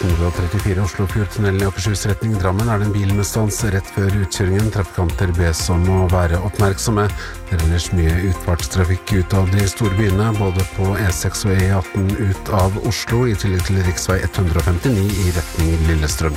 134 Oslofjordtunnelen I Akershus-retning Drammen det en bil med stans rett før utkjøringen. Trafikanter bes om å være oppmerksomme. Det ellers mye utfartstrafikk ut av de store byene, både på E6 og E18 ut av Oslo, I tillegg til riksvei 159 I retning Lillestrøm.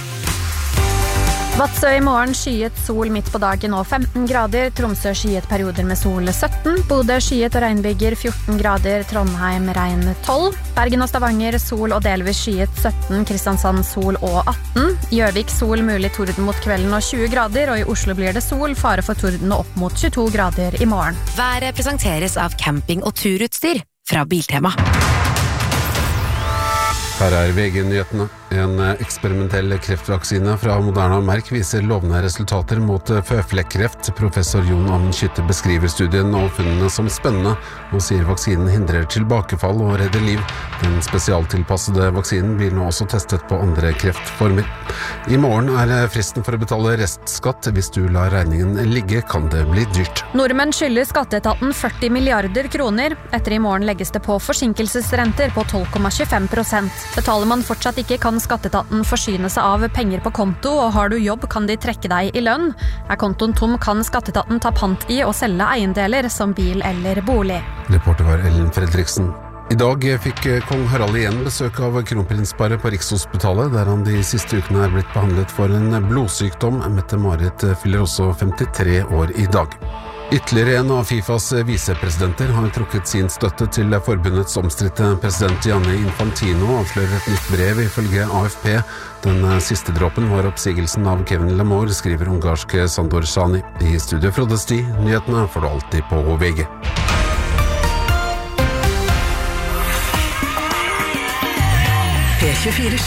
Vadsø I morgen skyet sol midt på dagen og 15 grader, Tromsø skyet perioder med sol 17, Bodø skyet og regnbyger 14 grader, Trondheim regn 12, Bergen og Stavanger sol og delvis skyet 17, Kristiansand sol og 18, Gjøvik sol mulig torden mot kvelden og 20 grader, og I Oslo blir det sol, fare for torden og opp mot 22 grader I morgen. Været presenteres av camping- og turutstyr fra Biltema. Her VG-nyhetene. En eksperimentell kreftvaksine fra Moderna og Merck viser lovende resultater mot føflekkreft. Professor Jon Amund Skytte beskriver studien og funnene som spennende, og sier vaksinen hindrer tilbakefall og redder liv. Den spesialtilpassede vaksinen blir nå også testet på andre kreftformer. I morgen fristen for å betale restskatt. Hvis du lar regningen ligge, kan det bli dyrt. Nordmenn skylder skatteetaten 40 milliarder kroner. Etter I morgen legges det på forsinkelsesrenter på 12,25%. Betaler man fortsatt ikke, kan skatteetaten forsyne seg av penger på konto, og har du jobb kan de trekke deg I lønn. Kontoen tom kan skatteetaten ta pant I og selge eiendeler som bil eller bolig. Reporter var Ellen Fredriksen. I dag fikk kong Harald igjen besøk av kronprinsparet på Rikshospitalet, der han de siste ukene blitt behandlet for en blodsykdom. Mette-Marit fyller også 53 år I dag. Ytterligere en av FIFAs visepresidenter har trukket sin støtte til forbundets omstridte president Gianni Infantino, avslører et nytt brev ifølge AFP. Den siste dråpen var oppsigelsen av Kevin Lamour, skriver ungarske Sandor Sani. I studio Frode Sti, nyhetene får du alltid på VG. P24